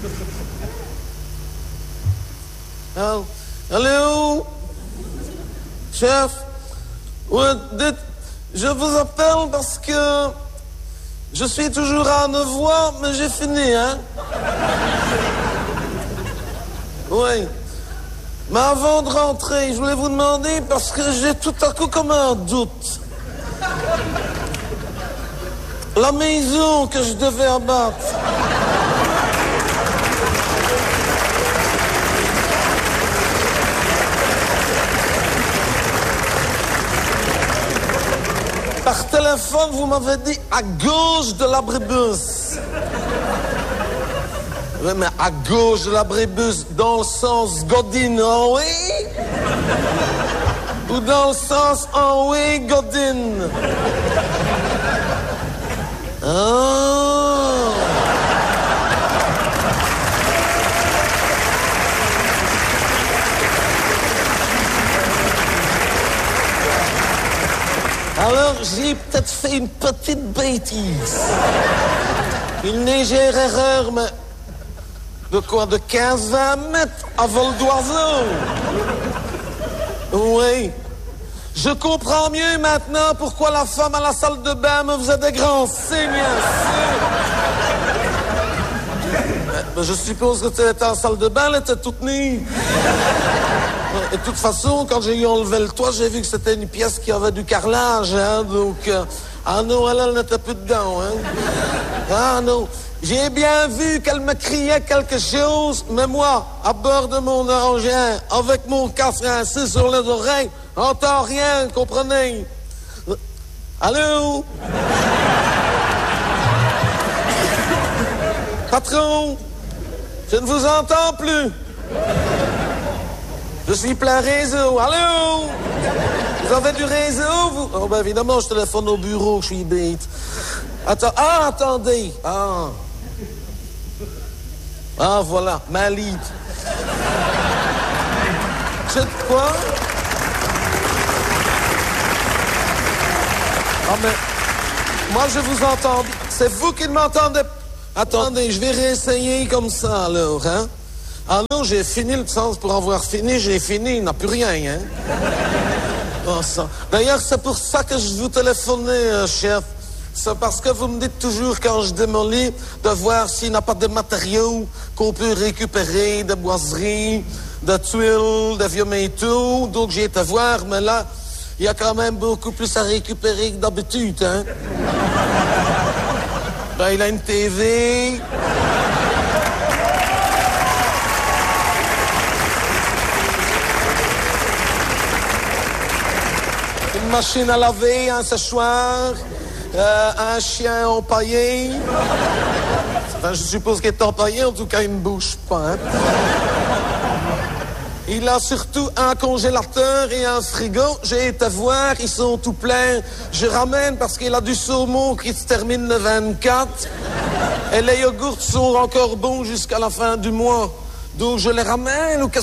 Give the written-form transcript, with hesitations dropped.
Allô? Chef? Ouais, dites, je vous appelle parce que je suis toujours à 9 voix, mais j'ai fini, hein? Oui. Mais avant de rentrer, je voulais vous demander, parce que j'ai tout à coup comme un doute. La maison que je devais abattre. Par téléphone, vous m'avez dit à gauche de l'abribus. Oui, mais à gauche de l'abribus, dans le sens Godine en oui? Ou dans le sens en oui, Godine? Ah. Alors, j'ai peut-être fait une petite bêtise. Une légère erreur, mais de quoi? De 15-20 mètres à vol d'oiseau. Oui. Je comprends mieux maintenant pourquoi la femme à la salle de bain me faisait des grands signes. Mais je suppose que tu étais en salle de bain, elle était toute nue. Et de toute façon, quand j'ai eu enlevé le toit, j'ai vu que c'était une pièce qui avait du carrelage, hein, donc... ah non, elle n'était plus dedans, hein. Ah non, j'ai bien vu qu'elle me criait quelque chose, mais moi, à bord de mon engin, avec mon casque ainsi sur les oreilles, j'entends rien, comprenez? Allô? Patron, je ne vous entends plus. Je suis plein réseau. Allô? Vous avez du réseau, vous? Oh, ben évidemment, je téléphone au bureau, je suis bête. Attendez. Ah, voilà, ma lead. C'est quoi? Ah, mais... moi, je vous entends. C'est vous qui ne m'entendez pas. Attendez, je vais réessayer comme ça, alors, hein? Ah non, j'ai fini le sens pour avoir fini, j'ai fini, il n'a plus rien, hein? Oh, ça. D'ailleurs, c'est pour ça que je vous téléphonais, chef. C'est parce que vous me dites toujours, quand je démolis, de voir s'il n'y a pas de matériaux qu'on peut récupérer, de boiseries, de tuiles, de vieux métaux. Donc, j'ai été voir, mais là, il y a quand même beaucoup plus à récupérer que d'habitude, hein? Ben, il a une TV... une machine à laver, un séchoir, un chien empaillé. Enfin, je suppose qu'il est empaillé, en tout cas, il ne bouge pas. Hein. Il a surtout un congélateur et un frigo. J'ai été voir, ils sont tout pleins. Je ramène parce qu'il a du saumon qui se termine le 24. Et les yogourts sont encore bons jusqu'à la fin du mois. Donc je les ramène ou qu'est-ce